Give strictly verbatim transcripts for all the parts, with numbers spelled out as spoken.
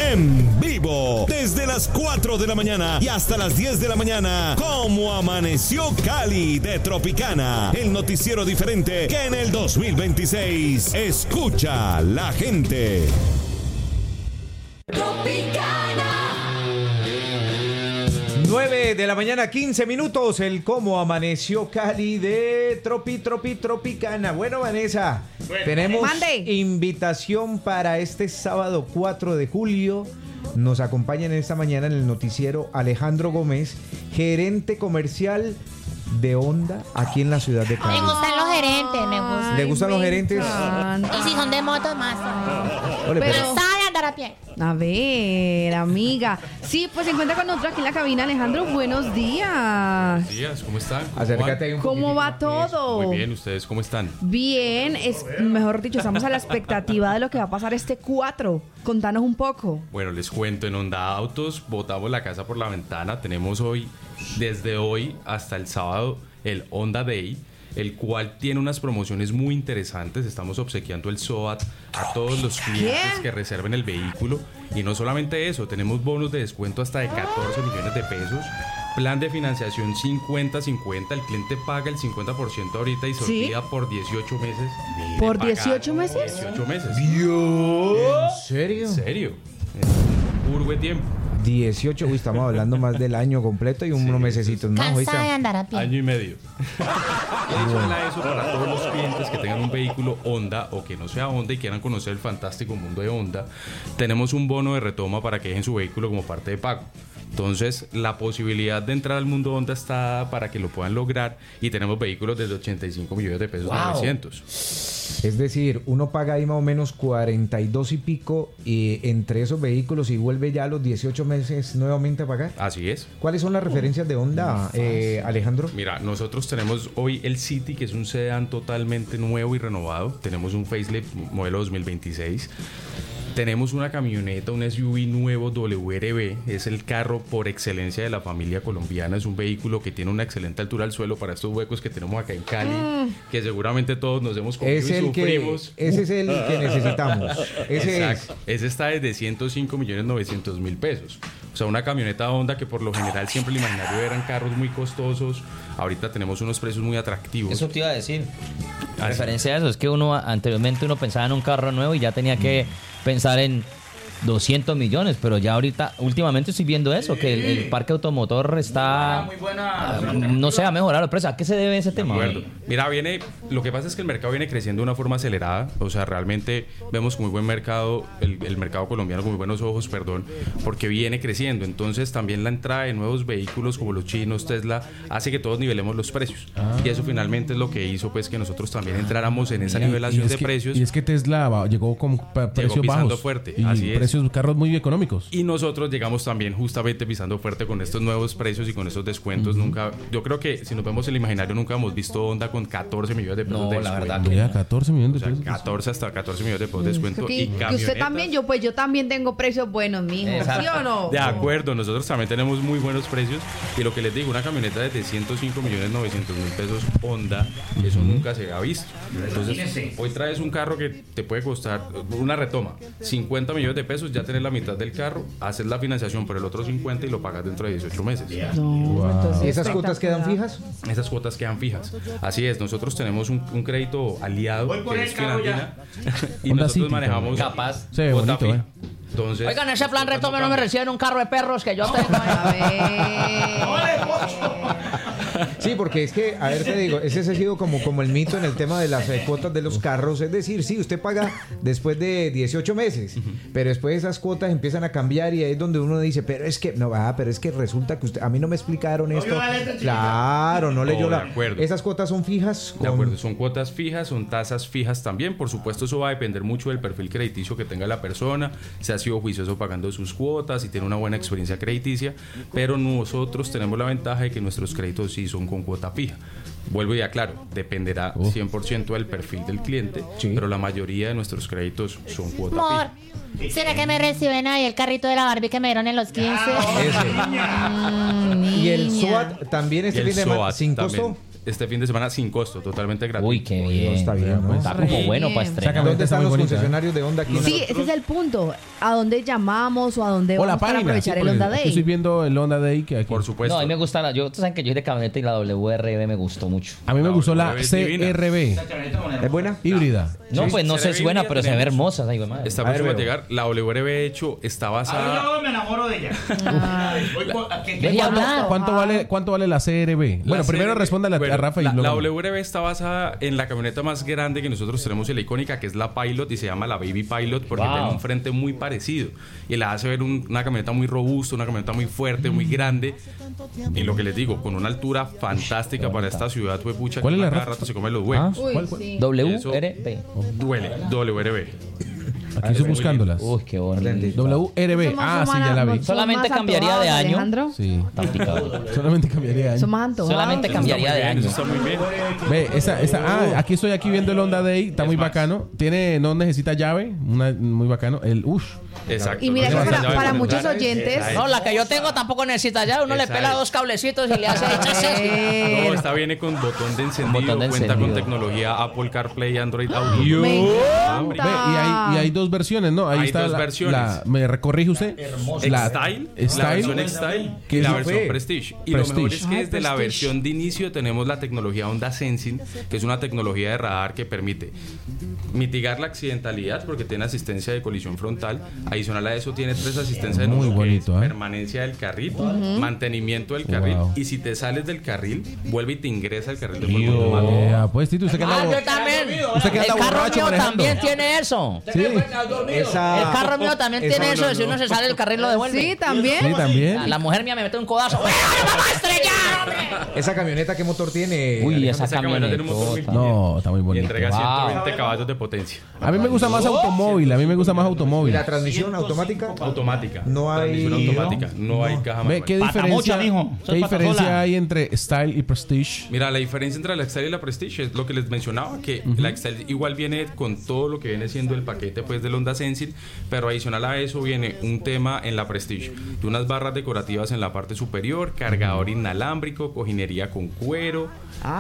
en vivo desde las cuatro de la mañana y hasta las diez de la mañana. Como amaneció Cali de Tropicana, el noticiero diferente que en el dos mil veintiséis escucha la gente. nueve de la mañana, quince minutos, el Cómo Amaneció Cali de Tropi, Tropi, Tropicana. Bueno, Vanessa, bueno, tenemos mande. invitación para este sábado cuatro de julio. Nos acompaña en esta mañana en el noticiero Alejandro Gómez, gerente comercial de Honda aquí en la ciudad de Cali. Me gustan los gerentes, me gustan. ¿Le gustan los gerentes? Y si son de motos, más. Ole, pero sabe andar a pie. A ver, amiga. Sí, pues se encuentra con nosotros aquí en la cabina Alejandro. Buenos días. Buenos días, ¿cómo están? ¿Cómo Acércate ahí un ¿Cómo va todo? Muy bien, ¿ustedes cómo están? Bien, es, mejor dicho, estamos a la expectativa de lo que va a pasar este cuatro. Contanos un poco. Bueno, les cuento, en Honda Autos botamos la casa por la ventana. Tenemos hoy, desde hoy hasta el sábado, el Honda Day, el cual tiene unas promociones muy interesantes. Estamos obsequiando el S O A T a todos los clientes ¿Qué? que reserven el vehículo. Y no solamente eso, tenemos bonos de descuento hasta de catorce millones de pesos. Plan de financiación cincuenta cincuenta. El cliente paga el cincuenta por ciento ahorita y se ¿Sí? olvida por dieciocho meses. ¿Por dieciocho meses? dieciocho meses. ¿Dios? ¿En serio? En serio. Es un curvo de tiempo. dieciocho, uy, estamos hablando más del año completo y unos sí, mesecitos más. Cansada de andar a pie. Año y medio. Adicional a eso, para todos los clientes que tengan un vehículo Honda o que no sea Honda y quieran conocer el fantástico mundo de Honda, tenemos un bono de retoma para que dejen su vehículo como parte de pago. Entonces, la posibilidad de entrar al mundo Honda está para que lo puedan lograr y tenemos vehículos desde ochenta y cinco millones de pesos. Wow. novecientos. Es decir, uno paga ahí más o menos cuarenta y dos y pico y entre esos vehículos y vuelve ya a los dieciocho meses nuevamente a pagar. Así es. ¿Cuáles son las referencias de Honda, eh, Alejandro? Mira, nosotros tenemos hoy el City, que es un sedán totalmente nuevo y renovado. Tenemos un facelift modelo dos mil veintiséis. Tenemos una camioneta, un S U V nuevo W R V, es el carro por excelencia de la familia colombiana, es un vehículo que tiene una excelente altura al suelo para estos huecos que tenemos acá en Cali, mm. que seguramente todos nos hemos comido es y el sufrimos. Que, ese es el que necesitamos. Ese Exacto. Es. Ese está desde ciento cinco millones novecientos mil pesos. O sea, una camioneta Honda que por lo general siempre el imaginario eran carros muy costosos. Ahorita tenemos unos precios muy atractivos. Eso te iba a decir. A referencia a eso, es que uno anteriormente uno pensaba en un carro nuevo y ya tenía que pensar en doscientos millones, pero ya ahorita, últimamente estoy viendo eso, que el, el parque automotor está, muy buena, muy buena. no sé, ha mejorado los precios. ¿A qué se debe ese tema? De acuerdo. Mira, viene, lo que pasa es que el mercado viene creciendo de una forma acelerada, o sea, realmente vemos muy buen mercado, el, el mercado colombiano con muy buenos ojos, perdón, porque viene creciendo. Entonces también la entrada de nuevos vehículos como los chinos, Tesla, hace que todos nivelemos los precios. Ah. Y eso finalmente es lo que hizo pues que nosotros también entráramos en esa nivelación de que, precios. Y es que Tesla llegó con precios llegó pisando bajos. fuerte, y así es. Precios carros muy económicos. Y nosotros llegamos también justamente pisando fuerte con estos nuevos precios y con estos descuentos. Uh-huh. Nunca, yo creo que si nos vemos el imaginario nunca hemos visto Honda con catorce millones de pesos no, de descuento. La verdad que ya, catorce millones de pesos. O sea, catorce hasta catorce millones de pesos de descuento. Que, y que usted también, yo pues yo también tengo precios buenos, mijo. ¿Sí o no? De acuerdo, nosotros también tenemos muy buenos precios. Y lo que les digo, una camioneta de ciento cinco millones novecientos mil pesos Honda, eso uh-huh. nunca se ha visto. Entonces, hoy traes un carro que te puede costar una retoma, cincuenta millones de pesos, ya tenés la mitad del carro, haces la financiación por el otro cincuenta y lo pagas dentro de dieciocho meses. No, wow. ¿Y esas cuotas quedan fijas? Esas cuotas quedan fijas. Así es, nosotros tenemos un, un crédito aliado que es Financiera y Honda nosotros City, manejamos capaz. Sí, bonito, eh. Entonces, oigan, ese plan retome no me reciben un carro de perros que yo tengo. A ver. Sí, porque es que, a ver, te digo, ese ha sido como, como el mito en el tema de las eh, cuotas de los carros. Es decir, sí, usted paga después de dieciocho meses, pero después esas cuotas empiezan a cambiar y ahí es donde uno dice, pero es que, no, ah, pero es que resulta que usted, a mí no me explicaron esto. Claro, no leyó la... ¿Esas cuotas son fijas? Con... De acuerdo, son cuotas fijas, son tasas fijas también. Por supuesto, eso va a depender mucho del perfil crediticio que tenga la persona, si ha sido juicioso pagando sus cuotas, si tiene una buena experiencia crediticia, pero nosotros tenemos la ventaja de que nuestros créditos sí son con cuota fija. Vuelvo y aclaro, dependerá uh. cien por ciento del perfil del cliente, sí. pero la mayoría de nuestros créditos son cuota Amor, fija. ¿será que me reciben ahí el carrito de la Barbie que me dieron en los quince? Mm, y el S O A T también este fin de semana sin costo. este fin de semana sin costo, totalmente gratuito. Uy, qué bien. Está bien, ¿no? Está como Re bueno bien. para estrenar. ¿Dónde están los bonita, concesionarios de Honda aquí? en Sí, la- ese es el punto. ¿A dónde llamamos o a dónde O la vamos para página. aprovechar sí, el porque Honda aquí estoy Day? viendo el Honda Day que aquí. Por supuesto. No, a mí me gusta la... Yo, ustedes saben que yo soy de camioneta y la W R B me gustó mucho. A mí me La gustó la W R B es C divina. R B ¿Es buena? híbrida. No, Sí, pues no se sé ve si buena, bien, pero se ve tenemos. hermosa. Ay, güey, madre. Está A ver, próximo a veo. llegar. La W R B, de hecho, está basada... Yo me enamoro de ella. Voy por- ¿a qué- Deje hablar. ¿Cuánto vale, ¿Cuánto vale la C R B? Bueno, La primero C R B, responda a, bueno, a Rafa y la, luego. la W R B está basada en la camioneta más grande que nosotros tenemos y la icónica, que es la Pilot, y se llama la Baby Pilot porque Wow. tiene un frente muy parecido y la hace ver un- una camioneta muy robusta, una camioneta muy fuerte, muy grande, y lo que les digo, con una altura fantástica para esta ciudad, fue pucha, ¿Cuál que es la cada Rafa? rato se come los Ah, huevos. Uy, ¿cuál, cuál? sí. W Eso- R B. Duele, W R B. Aquí estoy buscándolas. Uy, qué bonito. W R B. Somos- Ah, sí, somos ya la vi. somos Solamente más cambiaría de antojados, año. Alejandro. Sí. Tan picado. Solamente cambiaría de año. Somos antojados. Solamente cambiaría de año. Eso está muy bien. Ve, esa, esa, ah, aquí estoy aquí viendo el Honda Day, está Es muy más. bacano. Tiene, no necesita llave, una, muy bacano. El ush. Exacto. Y mira No que se para, llama para de muchos conectar. oyentes... Esa es. No, la que yo tengo tampoco necesita ya. Uno le Esa pela es. dos cablecitos y le hace Eh, No, esta viene con botón de encendido, Botón de cuenta con encendido. tecnología Apple CarPlay y Android Auto. Me Ve, encanta. y hay, y hay dos versiones, ¿no? Ahí Hay está dos la, versiones. la- ¿me recorrige usted? La X-Style, la Style. versión X-Style ¿Qué y la es? versión fue? Prestige. Y Prestige. lo mejor es que Ay, desde la Prestige. versión de inicio tenemos la tecnología Honda Sensing, que es una tecnología de radar que permite mitigar la accidentalidad porque tiene asistencia de colisión frontal. Adicional a eso tiene tres asistencias de Muy uso, que bonito, es ¿eh? permanencia del carril, mantenimiento del carril, Wow. y si te sales del carril, vuelve y te ingresa al carril de forma automática. Yeah, pues, Tito, usted que anda Ah, bo- yo también. Usted que El anda carro borracho mío manejando. también tiene eso. Sí, Esa- El carro mío también esa- tiene no, eso. no, Si uno no. se sale del carril lo devuelve. Sí, también. sí, también. La, la mujer mía me mete un codazo. ¡Uy, no me va a estrellar, hombre! ¿Esa camioneta qué motor tiene? Uy, Alejandro? esa Esa camioneta tiene un motor camioneta. No, está muy Y bonito. entrega Wow. ciento veinte caballos de potencia. A mí me gusta más automóvil, a mí me gusta más ¿Y automóvil. la transmisión automática? Automática. No hay- Transmisión automática. No, hay caja Ve, manual. ¿qué Pata diferencia, mocha, mijo. Eso ¿qué es pata diferencia sola. hay entre Style y Prestige? Mira, la diferencia entre la X-Style y la Prestige es lo que les mencionaba, que la X-Style igual viene con todo lo que viene siendo el paquete pues del Honda Sensing, pero adicional a eso viene un tema en la Prestige, de unas barras decorativas en la parte superior, cargador inalámbrico, cojinería con cuero. Ah,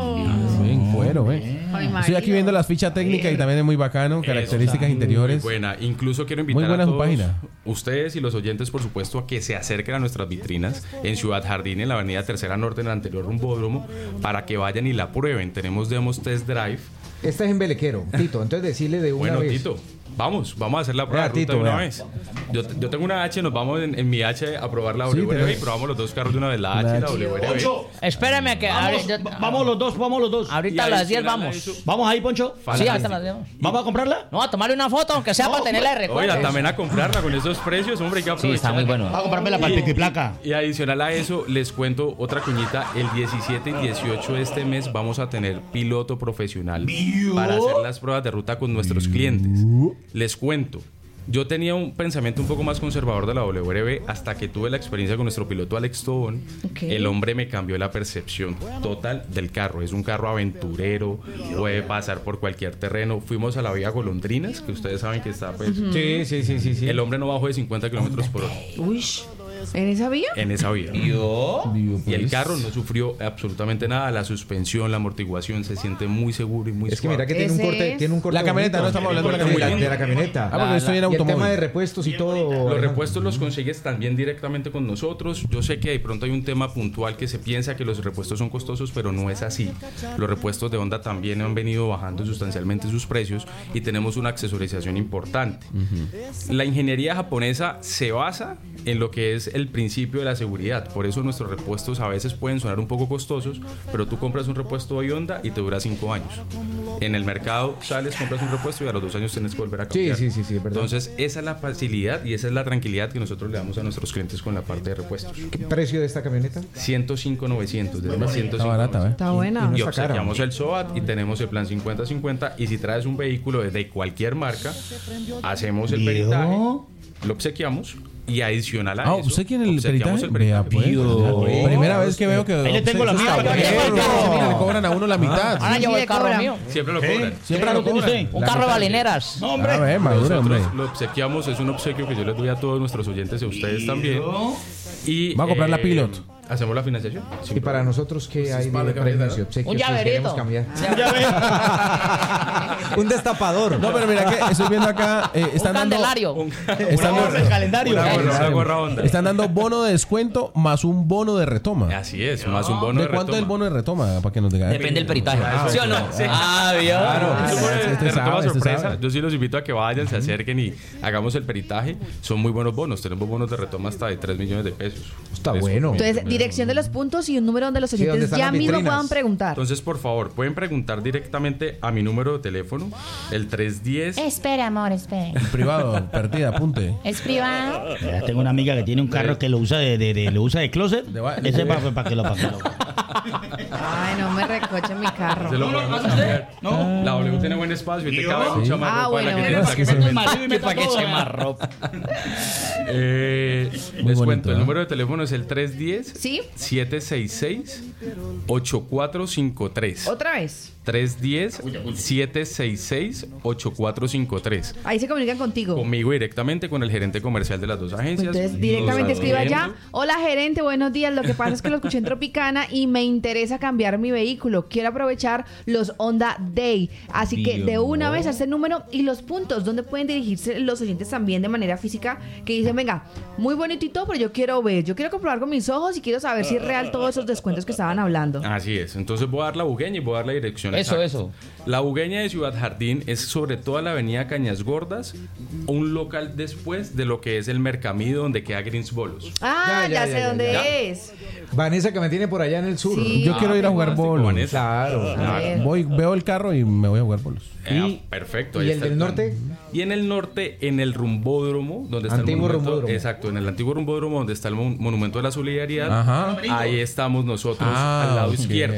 En cuero, ¿eh? Ay, Estoy aquí María. viendo las fichas técnicas y también es muy bacano, características Muy interiores. buena. Incluso quiero invitar Muy buena a su todos página. ustedes y los oyentes, por supuesto, a que se acerquen a nuestras vitrinas en Ciudad Jardín, en la avenida Tercera Norte, en el anterior Rumbódromo, para que vayan y la prueben. Tenemos demos test drive. Esta es en Belequero, Tito. Entonces decirle de una Bueno, vez. Tito, vamos, vamos a hacer la prueba Vea, de ruta Tito, de una vea. vez. Yo, yo tengo una H, nos vamos en, en mi H a probar la Sí, W R B y tenés. probamos los dos carros de una vez, la La H y la H. W R B. Poncho, Espérame que vamos, ahorita, va- vamos los dos, vamos los dos. ahorita Y a las diez adicional a vamos. eso- Vamos ahí, Poncho. Sí, ahorita a las diez. ¿Vamos a comprarla? No, a tomarle una foto, aunque sea para tenerla de recuerdo. Oiga, también a comprarla con esos precios, hombre, hay que Sí, aprovechar. está muy bueno. Vamos a comprármela para el pico y placa. Y adicional a eso, les cuento otra cuñita. El diecisiete y dieciocho de este mes vamos a tener piloto profesional para hacer las pruebas de ruta con nuestros clientes. Les cuento. Yo tenía un pensamiento un poco más conservador de la W R B hasta que tuve la experiencia con nuestro piloto Alex Tobón. Ok. El hombre me cambió la percepción total del carro. Es un carro aventurero, puede pasar por cualquier terreno. Fuimos a la vía Golondrinas, que ustedes saben que está pues... Sí, sí, sí, sí, sí. El hombre no bajó de cincuenta kilómetros por hora Uy, ¿en esa vía? en esa vía. Digo, Y el pues. carro no sufrió absolutamente nada. La suspensión, la amortiguación se siente muy seguro y muy Es que suave. mira que tiene un Ese corte, es- tiene un corte La camioneta, bonito. no estamos hablando de la de la, camioneta. de la camioneta. Ah, porque estoy en Y el automóvil. tema de repuestos y todo. Los repuestos los consigues también directamente con nosotros. Yo sé que de pronto hay un tema puntual que se piensa que los repuestos son costosos, pero no es así. Los repuestos de Honda también han venido bajando sustancialmente sus precios y tenemos una accesorización importante. La ingeniería japonesa se basa en lo que es el principio de la seguridad. Por eso nuestros repuestos a veces pueden sonar un poco costosos, pero tú compras un repuesto de Honda y te dura cinco años. En el mercado sales, compras un repuesto y a los dos años tienes que volver a Sí, cambiar. sí, sí, sí, es verdad. Entonces, esa es la facilidad y esa es la tranquilidad que nosotros le damos a nuestros clientes con la parte de repuestos. ¿Qué precio de esta camioneta? ciento cinco mil novecientos, desde ciento cinco Está barata, ¿eh? Está buena. Y Y no está cara. obsequiamos el SOAT y tenemos el plan cincuenta cincuenta. Y si traes un vehículo de cualquier marca, hacemos el peritaje, lo obsequiamos y adicional a Ah, eso, ¿usted quiere el obsequiamos peritaje? Vea, pues. Pío. Primera vez que veo que... Ahí le tengo la Eso mía, está para que bueno. vaya. Mira, le cobran a uno la mitad. Ahora Sí, llevo sí, el le carro cobran. mío. Siempre lo ¿Qué? cobran. Siempre ¿Qué lo lo tiene cobran. usted? Un La carro de mitad. balineras. No, hombre. A ver, maduro, hombre. Nosotros lo obsequiamos, es un obsequio que yo les doy a todos nuestros oyentes y a ustedes también. Y, Va a comprar la eh, Pilot. Hacemos la financiación. ¿Y para nosotros qué hay de premios y obsequios? Un llaverito. Un destapador. No, pero mira que estoy viendo acá. Eh, están Un dando, candelario. Un, están, Una gorra, el calendario. Una gorra, una gorra Honda. están dando bono de descuento más un bono de retoma. Así es, más un bono ¿De de cuánto es el retoma. bono de retoma? Para que nos diga. Depende del peritaje. Ah, ¿Sí o no? sí. Ah, ¿vio? Claro. Este bono de- Este de retoma sabe, este sorpresa. sabe. Yo sí los invito a que vayan, se acerquen y hagamos el peritaje. Son muy buenos bonos. Tenemos bonos de retoma hasta de tres millones de pesos. Está Eso. bueno. Entonces, dirección de los puntos y un número donde los Sí, donde oyentes están ya las mismo vitrinas. puedan preguntar. Entonces, por favor, pueden preguntar directamente a mi número de teléfono, el tres diez. Espere, amor, espere. Privado, perdida, apunte. ¿Es privado? Ya tengo una amiga que tiene un carro que lo usa de, de, de- lo usa de closet. De ba- Ese para pa que lo pa que lo. Ay, no me recoche mi carro. Se lo podemos cambiar. No. La W tiene buen espacio y te cabe mucha más Ah, ropa de la bueno, que bueno. tienes. Es que se Meto el ven- marido y meto ¿Para qué todo, eche ¿eh? más ropa? Eh, Muy les bonito, cuento, el ¿eh? número de teléfono es el tres diez, ¿Sí? siete seis seis, ocho cuatro cinco tres. Otra vez. tres diez, siete seis seis, ocho cuatro cinco tres. Ahí se comunican contigo. Conmigo directamente, con el gerente comercial de las dos agencias. Entonces, directamente Nos escriba atienden. allá. Hola, gerente, buenos días. Lo que pasa es que lo escuché en Tropicana y me interesa cambiar mi vehículo. Quiero aprovechar los Honda Day. Así que de una vez a este número y los puntos donde pueden dirigirse los oyentes también de manera física. Que dicen, venga, muy bonito y todo, pero yo quiero ver, yo quiero comprobar con mis ojos y quiero saber si es real todos esos descuentos que estaban hablando. Así es. Entonces voy a dar la bugueña y voy a dar la dirección. Eso, exacta. eso. La bugueña de Ciudad Jardín es sobre toda la avenida Cañas Gordas, un local después de lo que es el Mercamido donde queda Greens Bolos. Ah, Ya, ya, ya, sé ya, ya, dónde ya. es. Vanessa que me tiene por allá en el sur. Sí. Yo quiero ir a jugar fantástico, bolos. Vanessa. Claro. A ver. Voy, veo el carro y me voy a jugar bolos. Eh, Y- perfecto. ¿y ahí el está del plan. norte? Y en el norte, en el rumbódromo, donde está Antiguo el monumento. rumbódromo. Exacto, en el antiguo rumbódromo, donde está el mon- monumento de la solidaridad. Ajá. Ahí estamos nosotros, Ah, al lado ok. izquierdo.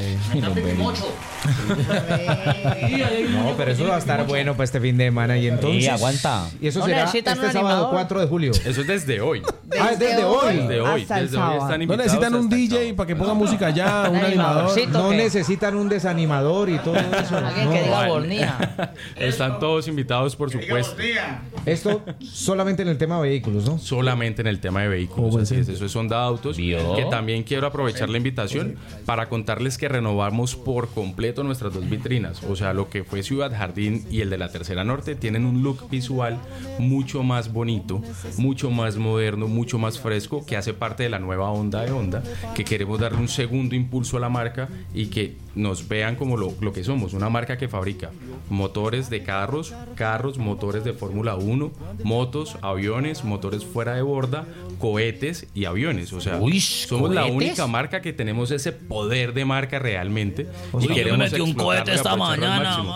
No, pero eso va a estar bueno para este fin de semana. Y entonces. Sí, aguanta. Y eso No será necesitan este un sábado animador. cuatro de julio. Eso es desde hoy. Ah, es desde hoy. Desde hoy. Hasta el Desde hoy sábado. están No invitados necesitan un hasta el D J sábado. para que ponga música allá, un animador. animadorcito. No ¿Qué? necesitan un desanimador y todo eso. Alguien No. que diga vale. bornía. Están todos invitados, por supuesto. Esto solamente en el tema de vehículos, ¿no? Solamente en el tema de vehículos. Oh, Así sí. es, eso es Honda Autos. ¿Vio? Que también quiero aprovechar la invitación para contarles que renovamos por completo nuestras dos vitrinas. O sea, lo que fue Ciudad Jardín y el de la Tercera Norte tienen un look visual mucho más bonito, mucho más moderno, mucho más fresco, que hace parte de la nueva onda de Honda, que queremos darle un segundo impulso a la marca y que nos vean como lo, lo que somos, una marca que fabrica motores de carros, carros, motores de Fórmula uno, motos, aviones, motores fuera de borda, cohetes y aviones. O sea, Uy, somos la ¿cohetes? única marca que tenemos ese poder de marca realmente. Uy, yo me queremos metí un explotarlo cohete y esta aprovecharlo al mañana,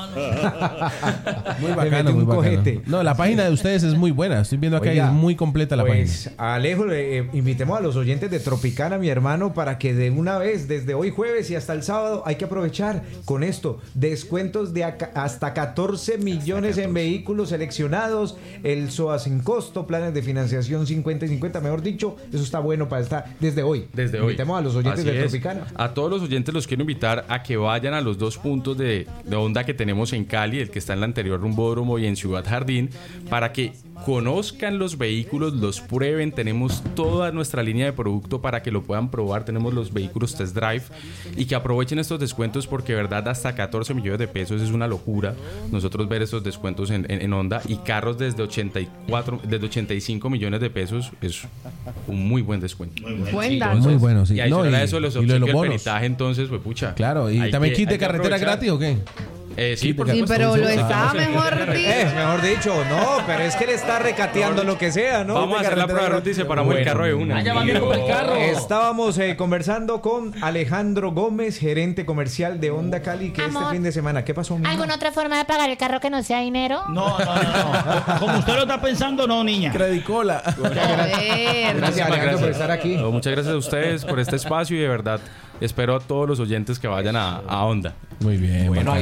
máximo. Muy Le bacano, metió muy un bacano. cojete. No, la página de ustedes es muy buena. Estoy viendo acá y Oiga, es muy completa la Pues Alejo, eh, invitemos a los oyentes de Tropicana, mi hermano, para que de una vez, desde hoy jueves y hasta el sábado, hay que aprovechar con esto. Descuentos de aca- hasta catorce millones en vehículos seleccionados, el S O A sin costo, planes de financiación cincuenta y cincuenta, mejor dicho, eso está bueno para estar desde hoy. Desde hoy. Invitemos a los oyentes Así de es. Tropicana. A todos los oyentes los quiero invitar a que vayan a los dos puntos de, de Honda que tenemos en Cali, el que está en la anterior Rumbódromo y en Ciudad Jardín, para que conozcan los vehículos, los prueben. Tenemos toda nuestra línea de producto para que lo puedan probar. Tenemos los vehículos test drive y que aprovechen estos descuentos porque, verdad, hasta catorce millones de pesos es una locura. Nosotros ver estos descuentos en, en, en Honda y carros desde ochenta y cuatro, desde ochenta y cinco millones de pesos es un muy buen descuento. Buen página. dato. Muy bueno, sí. Y adicional No, y- a eso, los y lo de obsequios los del bonos. peritaje, entonces, pues pucha. Claro, y hay también que- kit de hay que carretera aprovechar. gratis, ¿o qué? Eh, sí, Kit de por Sí, supuesto. pero lo Ah. está mejor Eh, dicho. mejor dicho, no, pero es que le está recateando lo que sea, ¿no? Vamos a hacer la prueba de ruta y separamos el carro de una. Allá va con el carro. Estábamos eh, conversando con Alejandro Gómez, gerente comercial de Honda Cali, que Amor. este fin de semana, ¿qué pasó, mi amor? ¿Alguna otra forma de pagar el carro que no sea dinero? No, no, no, no. Como usted lo está pensando, no, niña. Credicola. Joder. Gracias, Alejandro, por estar aquí. No, muchas gracias a ustedes por este espacio y de verdad espero a todos los oyentes que vayan a, a Honda. Muy bien. Bueno, ahí bacano, están bacano.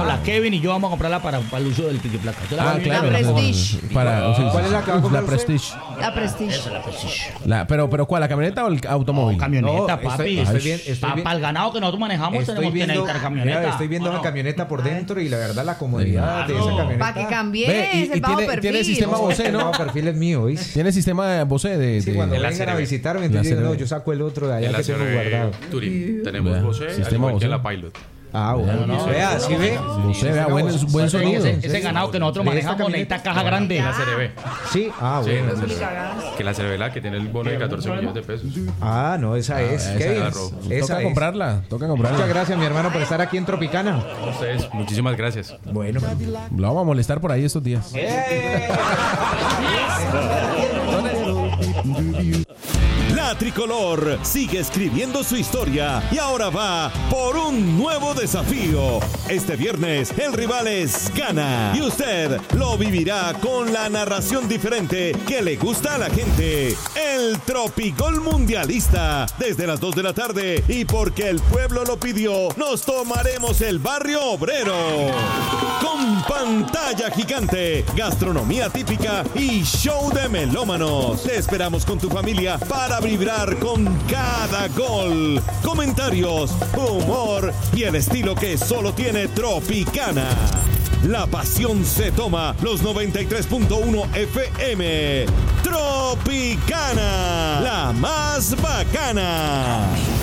La Kevin y yo vamos a comprarla para, para el uso del pico y placa. Ah, claro. La Prestige. Para, ¿Cuál es la que va a comprar La usted? Prestige. La Prestige. Esa es la Prestige. La, pero, pero ¿cuál? ¿La camioneta o el automóvil? No, camioneta, No, papi. estoy- estoy bien- estoy bien. Para el ganado que nosotros manejamos Estoy tenemos que viendo, necesitar camioneta. mira, estoy viendo ¿o la no? camioneta por dentro y la verdad la comodidad de esa Claro. camioneta. Para que cambies Ve, y- y el bajo tiene- perfil. tiene sistema No, Bose, el ¿no? bajo perfil es mío, ¿oís? Tiene sistema Bose de... Sí, de- cuando de la vengan a C R B. visitarme, La entonces digo, C R B. no, yo saco el otro de allá En la que tengo C R B guardado. Turing. Tenemos Vea, Bose, al sistema igual Bose. que la Pilot. Ah, bueno. No, no, Vea, no, ¿sí no, ve? Bose, vea, buen, buen Ese, sonido. ese- ese ganado que nosotros ¿De esta manejamos camioneta? necesita caja grande. La C R B. Sí, ah, Sí, bueno. la C R B. Que la C R B la que tiene el bono de catorce millones de pesos. Ah, no, esa es. esa Kevin, es. esa Toca es. comprarla, toca comprarla. Muchas gracias, mi hermano, por estar aquí en Tropicana. A ustedes, muchísimas gracias. Bueno. Lo vamos a molestar por ahí estos días. La tricolor sigue escribiendo su historia y ahora va por un nuevo desafío. Este viernes el rival es Ghana y usted lo vivirá con la narración diferente que le gusta a la gente. El Tropigol Mundialista desde las dos de la tarde y porque el pueblo lo pidió, nos tomaremos el barrio obrero. Con pantalla gigante, gastronomía típica y show de melómanos. Te esperamos con tu familia para vibrar con cada gol. Comentarios, humor y el estilo que solo tiene Tropicana. La pasión se toma los noventa y tres punto uno F M. Tropicana, la más bacana.